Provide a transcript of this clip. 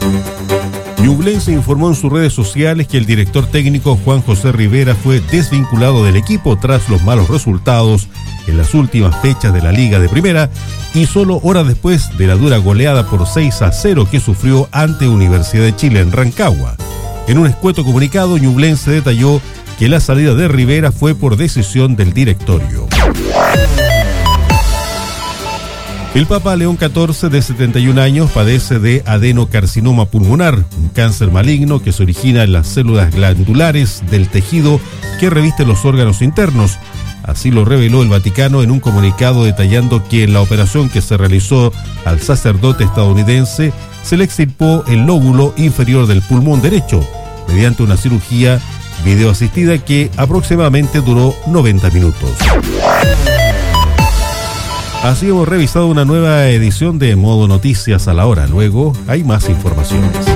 Ñublense informó en sus redes sociales que el director técnico Juan José Rivera fue desvinculado del equipo tras los malos resultados en las últimas fechas de la Liga de Primera y solo horas después de la dura goleada por 6-0 que sufrió ante Universidad de Chile en Rancagua. En un escueto comunicado, Ñublense detalló que la salida de Rivera fue por decisión del directorio. El Papa León XIV, de 71 años, padece de adenocarcinoma pulmonar, un cáncer maligno que se origina en las células glandulares del tejido que reviste los órganos internos. Así lo reveló el Vaticano en un comunicado detallando que en la operación que se realizó al sacerdote estadounidense se le extirpó el lóbulo inferior del pulmón derecho, mediante una cirugía videoasistida que aproximadamente duró 90 minutos. Así hemos revisado una nueva edición de Modo Noticias a la Hora. Luego hay más informaciones.